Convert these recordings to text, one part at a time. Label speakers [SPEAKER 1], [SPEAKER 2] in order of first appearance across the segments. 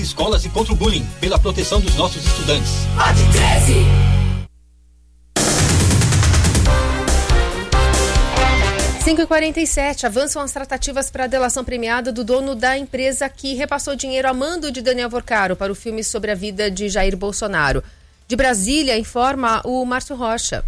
[SPEAKER 1] escolas e contra o bullying, pela proteção dos nossos estudantes.
[SPEAKER 2] Vote 13!
[SPEAKER 3] Cinco e 47, avançam as tratativas para a delação premiada do dono da empresa que repassou dinheiro a mando de Daniel Vorcaro para o filme sobre a vida de Jair Bolsonaro. De Brasília, informa o Márcio Rocha.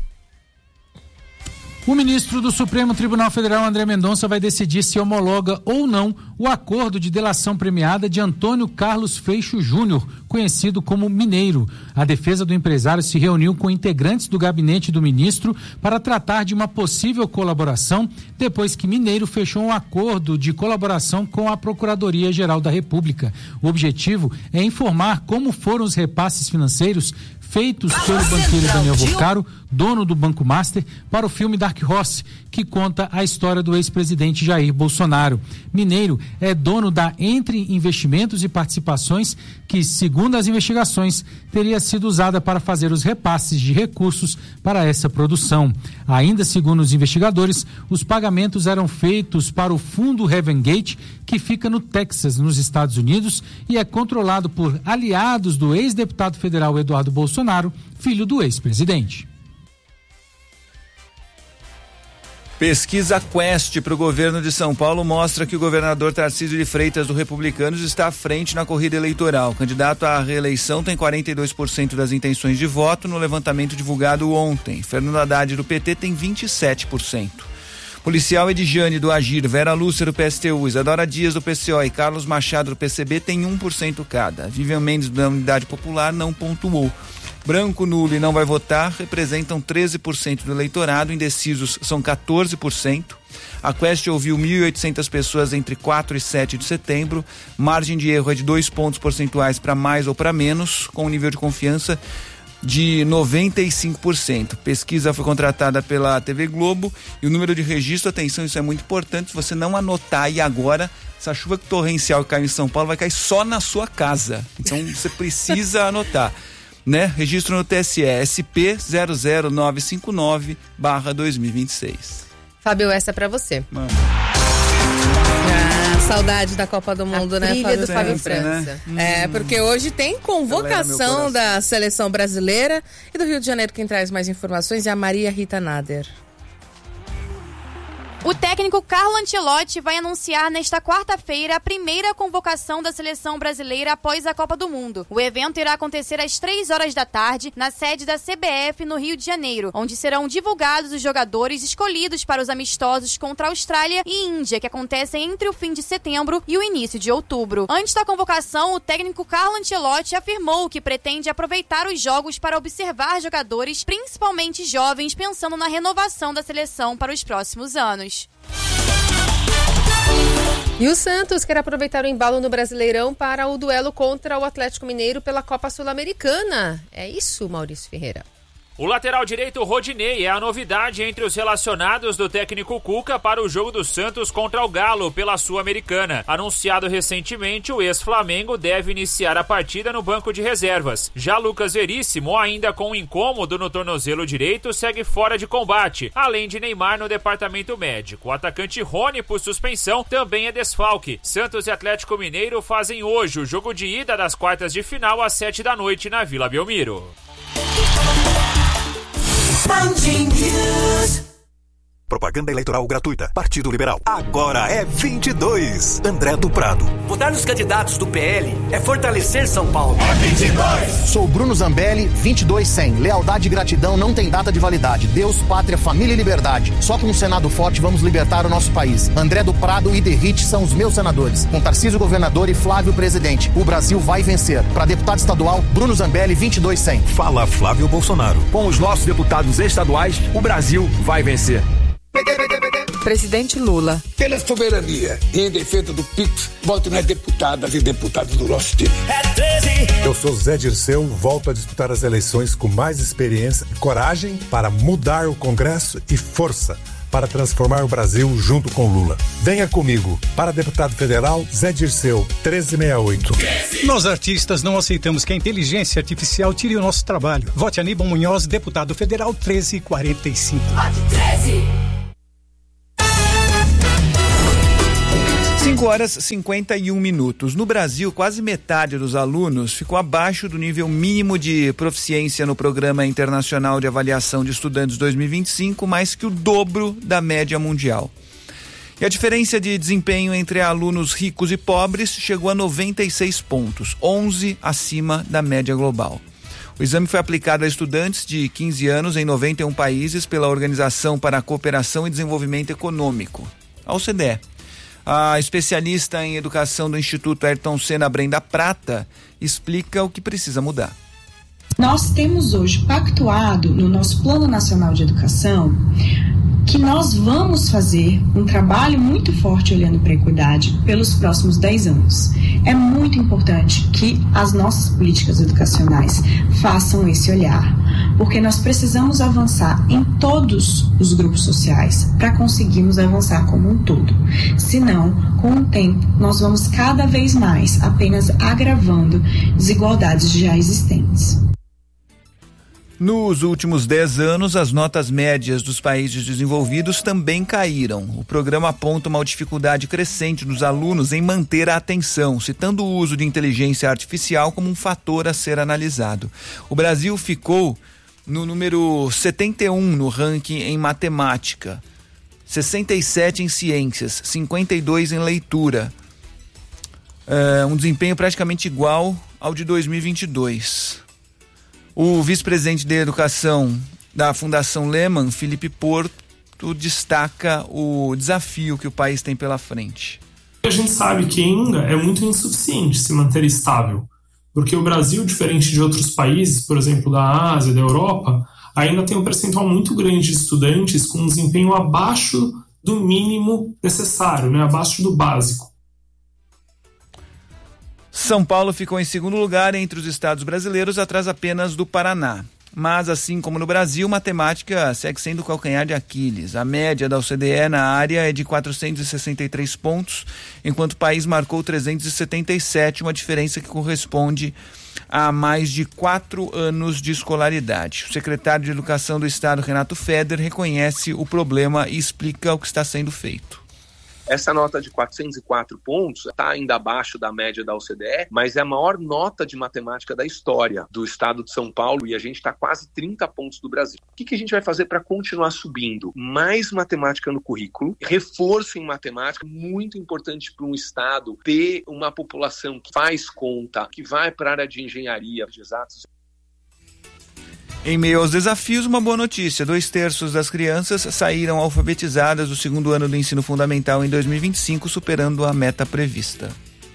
[SPEAKER 4] O ministro do Supremo Tribunal Federal, André Mendonça, vai decidir se homologa ou não o acordo de delação premiada de Antônio Carlos Freixo Júnior, conhecido como Mineiro. A defesa do empresário se reuniu com integrantes do gabinete do ministro para tratar de uma possível colaboração, depois que Mineiro fechou um acordo de colaboração com a Procuradoria-Geral da República. O objetivo é informar como foram os repasses financeiros feitos pelo banqueiro Daniel Vorcaro, dono do Banco Master, para o filme Dark Horse, que conta a história do ex-presidente Jair Bolsonaro. Mineiro é dono da Entre Investimentos e Participações, que, segundo as investigações, teria sido usada para fazer os repasses de recursos para essa produção. Ainda segundo os investigadores, os pagamentos eram feitos para o fundo Heaven Gate, que fica no Texas, nos Estados Unidos, e é controlado por aliados do ex-deputado federal Eduardo Bolsonaro, filho do ex-presidente.
[SPEAKER 5] Pesquisa Quest para o governo de São Paulo mostra que o governador Tarcísio de Freitas, do Republicanos, está à frente na corrida eleitoral. O candidato à reeleição tem 42% das intenções de voto no levantamento divulgado ontem. Fernando Haddad, do PT, tem 27%. Policial Edjane, do Agir, Vera Lúcia, do PSTU, Isadora Dias, do PCO e Carlos Machado, do PCB, tem 1% cada. Vivian Mendes, da Unidade Popular, não pontuou. Branco, nulo e não vai votar representam 13% do eleitorado, indecisos são 14%. A Quest ouviu 1.800 pessoas entre 4 e 7 de setembro. Margem de erro é de 2 pontos percentuais para mais ou para menos, com um nível de confiança de 95%. Pesquisa foi contratada pela TV Globo e o número de registro, atenção, isso é muito importante, se você não anotar aí agora, essa chuva torrencial que caiu em São Paulo vai cair só na sua casa. Então você precisa anotar. Né? Registro no TSE, SP 00959/2026.
[SPEAKER 3] Fábio, essa é pra você.
[SPEAKER 5] Mano.
[SPEAKER 6] Saudade da Copa do Mundo, né,
[SPEAKER 3] Fábio? Do Fábio
[SPEAKER 6] França. Né? Porque hoje tem convocação da seleção brasileira e do Rio de Janeiro. Quem traz mais informações é a Maria Rita Nader.
[SPEAKER 7] O técnico Carlo Ancelotti vai anunciar nesta quarta-feira a primeira convocação da seleção brasileira após a Copa do Mundo. O evento irá acontecer às 15h na sede da CBF no Rio de Janeiro, onde serão divulgados os jogadores escolhidos para os amistosos contra a Austrália e Índia, que acontecem entre o fim de setembro e o início de outubro. Antes da convocação, o técnico Carlo Ancelotti afirmou que pretende aproveitar os jogos para observar jogadores, principalmente jovens, pensando na renovação da seleção para os próximos anos.
[SPEAKER 3] E o Santos quer aproveitar o embalo no Brasileirão para o duelo contra o Atlético Mineiro pela Copa Sul-Americana. É isso, Maurício Ferreira.
[SPEAKER 8] O lateral direito Rodinei é a novidade entre os relacionados do técnico Cuca para o jogo do Santos contra o Galo pela Sul-Americana. Anunciado recentemente, o ex-Flamengo deve iniciar a partida no banco de reservas. Já Lucas Veríssimo, ainda com um incômodo no tornozelo direito, segue fora de combate, além de Neymar no departamento médico. O atacante Rony, por suspensão, também é desfalque. Santos e Atlético Mineiro fazem hoje o jogo de ida das quartas de final às 19h na Vila Belmiro.
[SPEAKER 9] Propaganda eleitoral gratuita. Partido Liberal. Agora é 22. André do Prado.
[SPEAKER 10] Votar nos candidatos do PL é fortalecer São Paulo.
[SPEAKER 11] É 22. Sou Bruno Zambelli, 22-100. Lealdade e gratidão não tem data de validade. Deus, pátria, família e liberdade. Só com um Senado forte vamos libertar o nosso país. André do Prado e Derrite são os meus senadores. Com Tarcísio governador e Flávio presidente. O Brasil vai vencer. Para deputado estadual, Bruno Zambelli, 22-100.
[SPEAKER 9] Fala Flávio Bolsonaro.
[SPEAKER 10] Com os nossos deputados estaduais, o Brasil vai vencer.
[SPEAKER 6] Presidente Lula.
[SPEAKER 12] Pela soberania e em defesa do PIX, voto nas deputadas e deputados do nosso time.
[SPEAKER 13] Eu sou Zé Dirceu, volto a disputar as eleições com mais experiência e coragem para mudar o Congresso e força para transformar o Brasil junto com Lula. Venha comigo. Para deputado federal, Zé Dirceu, 1368.
[SPEAKER 14] Nós artistas não aceitamos que a inteligência artificial tire o nosso trabalho. Vote Aníbal Munhoz, deputado federal, 1345.
[SPEAKER 2] Vote 13.
[SPEAKER 5] 5h51. No Brasil, quase metade dos alunos ficou abaixo do nível mínimo de proficiência no Programa Internacional de Avaliação de Estudantes 2025, mais que o dobro da média mundial. E a diferença de desempenho entre alunos ricos e pobres chegou a 96 pontos, 11 acima da média global. O exame foi aplicado a estudantes de 15 anos em 91 países pela Organização para a Cooperação e Desenvolvimento Econômico, a OCDE. A especialista em educação do Instituto Ayrton Senna, Brenda Prata, explica o que precisa mudar.
[SPEAKER 2] Nós temos hoje pactuado no nosso Plano Nacional de Educação que nós vamos fazer um trabalho muito forte olhando para a equidade pelos próximos 10 anos. É muito importante que as nossas políticas educacionais façam esse olhar, porque nós precisamos avançar em todos os grupos sociais para conseguirmos avançar como um todo. Senão, com o tempo, nós vamos cada vez mais apenas agravando desigualdades já existentes.
[SPEAKER 5] Nos últimos 10 anos, as notas médias dos países desenvolvidos também caíram. O programa aponta uma dificuldade crescente dos alunos em manter a atenção, citando o uso de inteligência artificial como um fator a ser analisado. O Brasil ficou no número 71 no ranking em matemática, 67 em ciências, 52 em leitura. Um desempenho praticamente igual ao de 2022. O vice-presidente de Educação da Fundação Lehman, Felipe Porto, destaca o desafio que o país tem pela frente.
[SPEAKER 15] A gente sabe que ainda é muito insuficiente se manter estável, porque o Brasil, diferente de outros países, por exemplo, da Ásia, da Europa, ainda tem um percentual muito grande de estudantes com um desempenho abaixo do mínimo necessário, né? Abaixo do básico.
[SPEAKER 5] São Paulo ficou em segundo lugar entre os estados brasileiros, atrás apenas do Paraná. Mas, assim como no Brasil, matemática segue sendo o calcanhar de Aquiles. A média da OCDE na área é de 463 pontos, enquanto o país marcou 377, uma diferença que corresponde a mais de 4 anos de escolaridade. O secretário de Educação do Estado, Renato Feder, reconhece o problema e explica o que está sendo feito.
[SPEAKER 16] Essa nota de 404 pontos está ainda abaixo da média da OCDE, mas é a maior nota de matemática da história do estado de São Paulo e a gente está quase 30 pontos do Brasil. O que a gente vai fazer para continuar subindo? Mais matemática no currículo, reforço em matemática, muito importante para um estado ter uma população que faz conta, que vai para a área de engenharia, de exatos.
[SPEAKER 5] Em meio aos desafios, uma boa notícia: 2/3 das crianças saíram alfabetizadas do segundo ano do ensino fundamental em 2025, superando a meta prevista.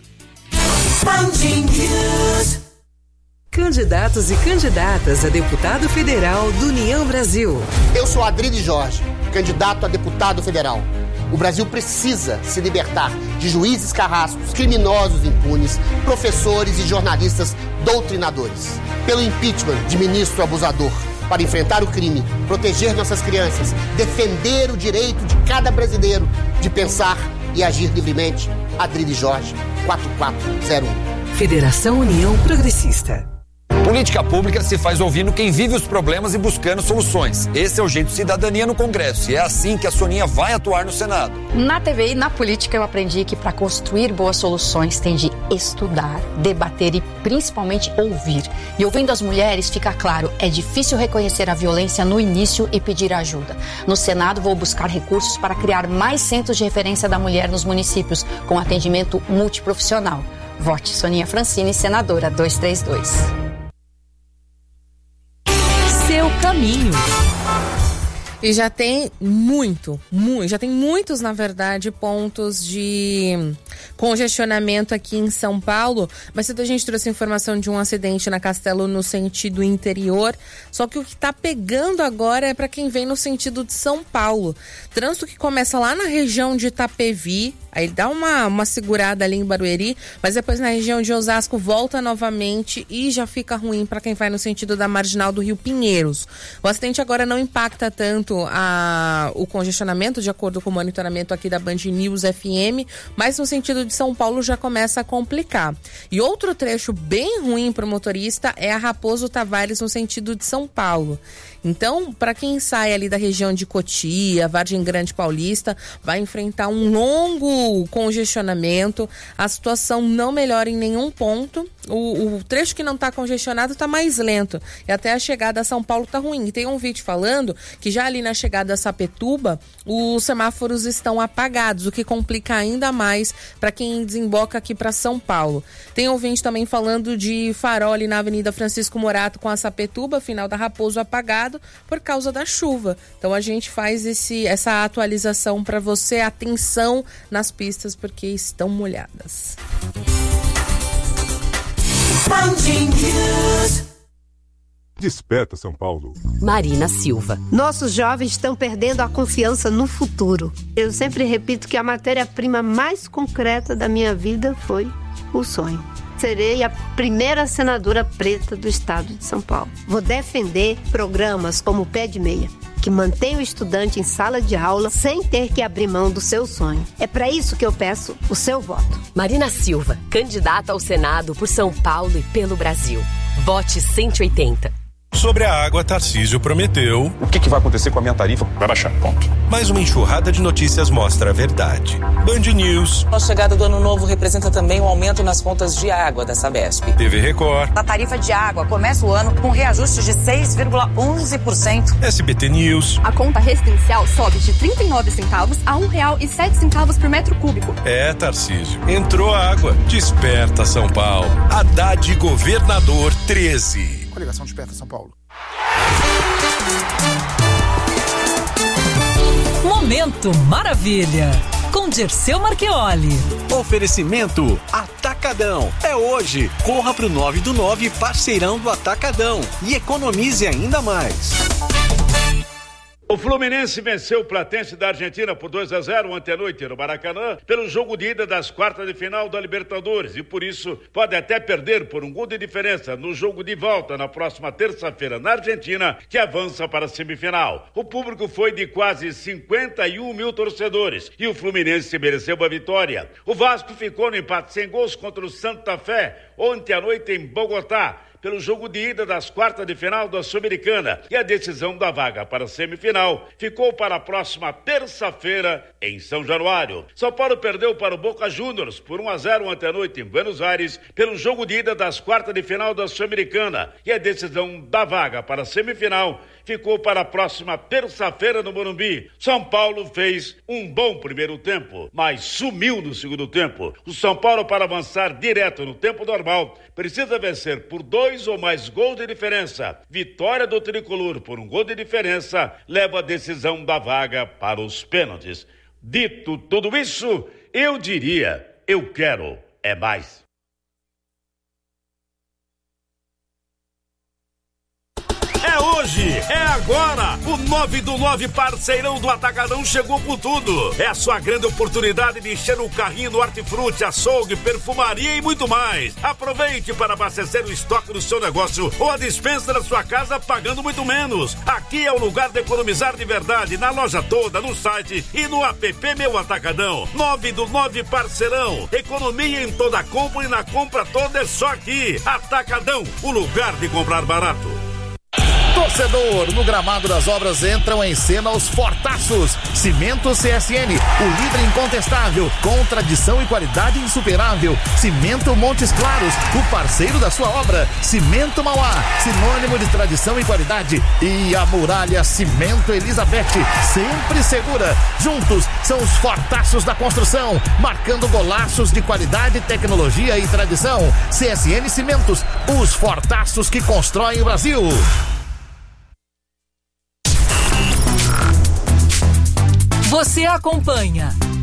[SPEAKER 17] Candidatos e candidatas a deputado federal do União Brasil.
[SPEAKER 18] Eu sou Adriles Jorge, candidato a deputado federal. O Brasil precisa se libertar de juízes carrascos, criminosos impunes, professores e jornalistas doutrinadores. Pelo impeachment de ministro abusador. Para enfrentar o crime, proteger nossas crianças, defender o direito de cada brasileiro de pensar e agir livremente. Adriles Jorge, 4401.
[SPEAKER 17] Federação União Progressista.
[SPEAKER 19] Política pública se faz ouvindo quem vive os problemas e buscando soluções. Esse é o jeito de cidadania no Congresso e é assim que a Soninha vai atuar no Senado.
[SPEAKER 20] Na TV e na política eu aprendi que para construir boas soluções tem de estudar, debater e principalmente ouvir. E ouvindo as mulheres fica claro, é difícil reconhecer a violência no início e pedir ajuda. No Senado vou buscar recursos para criar mais centros de referência da mulher nos municípios com atendimento multiprofissional. Vote Soninha Francini, senadora 232.
[SPEAKER 17] Seu caminho.
[SPEAKER 6] E já tem muitos, na verdade, pontos de congestionamento aqui em São Paulo. Mas cedo a gente trouxe informação de um acidente na Castelo no sentido interior. Só que o que tá pegando agora é para quem vem no sentido de São Paulo. Trânsito que começa lá na região de Itapevi, aí dá uma segurada ali em Barueri, mas depois na região de Osasco volta novamente e já fica ruim para quem vai no sentido da Marginal do Rio Pinheiros. O acidente agora não impacta tanto o congestionamento, de acordo com o monitoramento aqui da Band News FM, mas no sentido de São Paulo já começa a complicar. E outro trecho bem ruim para o motorista é a Raposo Tavares no sentido de São Paulo. Então, para quem sai ali da região de Cotia, Vargem Grande Paulista, vai enfrentar um longo congestionamento, a situação não melhora em nenhum ponto. O trecho que não está congestionado está mais lento. E até a chegada a São Paulo está ruim. E tem um vídeo falando que já ali na chegada a Sapetúba, os semáforos estão apagados, o que complica ainda mais para quem desemboca aqui para São Paulo. Tem ouvinte também falando de farol ali na Avenida Francisco Morato com a Sapetúba, final da Raposo apagado por causa da chuva. Então a gente faz essa atualização para você. Atenção nas pistas porque estão molhadas.
[SPEAKER 13] Desperta, São Paulo.
[SPEAKER 21] Marina Silva. Nossos jovens estão perdendo a confiança no futuro. Eu sempre repito que a matéria-prima mais concreta da minha vida foi o sonho. Serei a primeira senadora preta do estado de São Paulo. Vou defender programas como o Pé de Meia, que mantém o estudante em sala de aula sem ter que abrir mão do seu sonho. É para isso que eu peço o seu voto.
[SPEAKER 17] Marina Silva, candidata ao Senado por São Paulo e pelo Brasil. Vote 180.
[SPEAKER 22] Sobre a água, Tarcísio prometeu...
[SPEAKER 23] O que vai acontecer com a minha tarifa? Vai baixar, ponto.
[SPEAKER 22] Mais uma enxurrada de notícias mostra a verdade. Band News.
[SPEAKER 24] A chegada do ano novo representa também um aumento nas contas de água da Sabesp.
[SPEAKER 22] TV Record.
[SPEAKER 25] A tarifa de água começa o ano com reajuste de 6,11%.
[SPEAKER 22] SBT News.
[SPEAKER 26] A conta residencial sobe de 39 centavos a R$1,07 por metro cúbico.
[SPEAKER 22] É, Tarcísio. Entrou a água. Desperta, São Paulo. Haddad Governador 13.
[SPEAKER 27] Coligação Desperta São Paulo.
[SPEAKER 28] Momento Maravilha, com Dirceu Marchioli.
[SPEAKER 29] Oferecimento Atacadão. É hoje. Corra pro 9 do 9, parceirão do Atacadão. E economize ainda mais.
[SPEAKER 30] O Fluminense venceu o Platense da Argentina por 2-0 ontem à noite no Maracanã pelo jogo de ida das quartas de final da Libertadores e por isso pode até perder por um gol de diferença no jogo de volta na próxima terça-feira na Argentina, que avança para a semifinal. O público foi de quase 51 mil torcedores e o Fluminense mereceu a vitória. O Vasco ficou no empate sem gols contra o Santa Fé ontem à noite em Bogotá, pelo jogo de ida das quartas de final da Sul-Americana, e a decisão da vaga para a semifinal ficou para a próxima terça-feira em São Januário. São Paulo perdeu para o Boca Juniors por 1-0 ontem à noite em Buenos Aires, pelo jogo de ida das quartas de final da Sul-Americana, e a decisão da vaga para a semifinal ficou para a próxima terça-feira no Morumbi. São Paulo fez um bom primeiro tempo, mas sumiu no segundo tempo. O São Paulo, para avançar direto no tempo normal, precisa vencer por 2 ou mais gols de diferença. Vitória do Tricolor por um gol de diferença leva a decisão da vaga para os pênaltis. Dito tudo isso, eu diria, eu quero é mais. É hoje, é agora, o 9 do 9 parceirão do Atacadão chegou com tudo. É a sua grande oportunidade de encher o carrinho no hortifruti, açougue, perfumaria e muito mais. Aproveite para abastecer o estoque do seu negócio ou a despensa da sua casa pagando muito menos. Aqui é o lugar de economizar de verdade, na loja toda, no site e no app Meu Atacadão. 9 do 9 parceirão, economia em toda compra e na compra toda é só aqui. Atacadão, o lugar de comprar barato.
[SPEAKER 31] Torcedor, no gramado das obras entram em cena os fortaços. Cimento CSN, o líder incontestável, com tradição e qualidade insuperável. Cimento Montes Claros, o parceiro da sua obra. Cimento Mauá, sinônimo de tradição e qualidade. E a Muralha Cimento Elizabeth, sempre segura. Juntos são os fortaços da construção, marcando golaços de qualidade, tecnologia e tradição. CSN Cimentos, os fortaços que constroem o Brasil.
[SPEAKER 28] Você acompanha